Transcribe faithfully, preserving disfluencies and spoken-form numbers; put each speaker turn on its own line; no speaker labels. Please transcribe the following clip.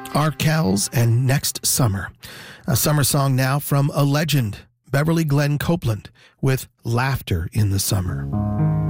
Arkells and Next Summer. A summer song now from a legend, Beverly Glenn Copeland, with Laughter in the Summer.